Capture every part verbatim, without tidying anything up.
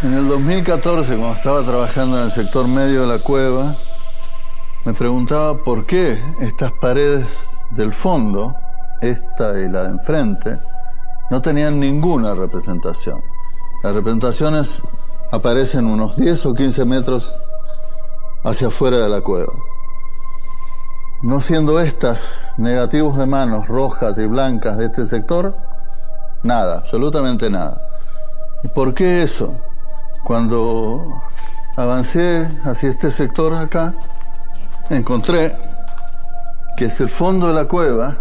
En el dos mil catorce, cuando estaba trabajando en el sector medio de la cueva, me preguntaba por qué estas paredes del fondo, esta y la de enfrente, no tenían ninguna representación. Las representaciones aparecen unos diez o quince metros hacia afuera de la cueva. No siendo estas negativos de manos rojas y blancas de este sector, nada, absolutamente nada. ¿Y por qué eso? Cuando avancé hacia este sector acá, encontré que el fondo de la cueva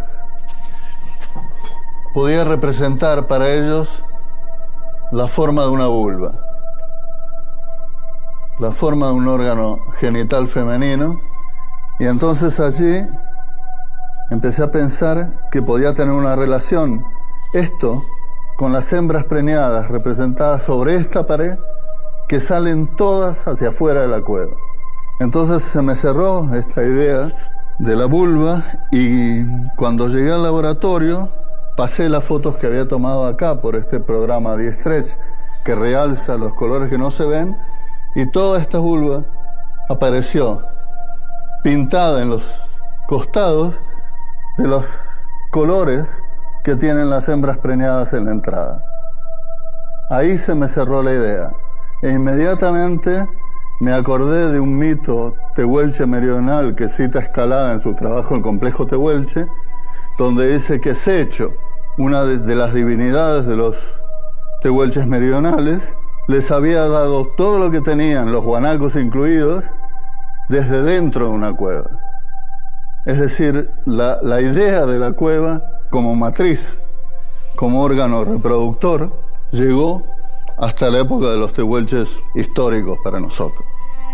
podía representar para ellos la forma de una vulva, la forma de un órgano genital femenino, y entonces allí empecé a pensar que podía tener una relación esto con las hembras preñadas representadas sobre esta pared, que salen todas hacia afuera de la cueva. Entonces se me cerró esta idea de la vulva, y cuando llegué al laboratorio pasé las fotos que había tomado acá por este programa D-Stretch, que realza los colores que no se ven, y toda esta vulva apareció pintada en los costados de los colores que tienen las hembras preñadas en la entrada. Ahí se me cerró la idea, e inmediatamente me acordé de un mito tehuelche meridional que cita Escalada en su trabajo El complejo tehuelche, donde dice que Secho, una de, de las divinidades de los tehuelches meridionales, les había dado todo lo que tenían, los guanacos incluidos, desde dentro de una cueva. Es decir, la, la idea de la cueva como matriz, como órgano reproductor, llegó hasta la época de los tehuelches históricos para nosotros.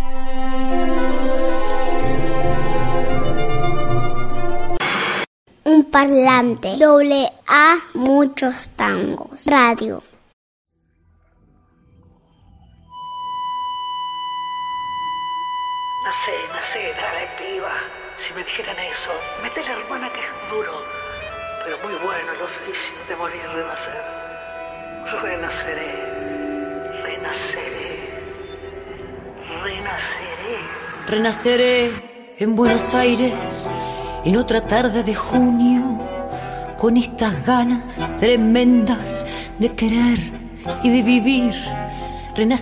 Un parlante, doble A, muchos tangos, radio. Nacé, nacé, dale, piba. Si me dijeran eso, mete la hermana que es duro, pero muy bueno el oficio de morir y renacer. Renaceré, renaceré, renaceré. Renaceré en Buenos Aires en otra tarde de junio, con estas ganas tremendas de querer y de vivir. Renaceré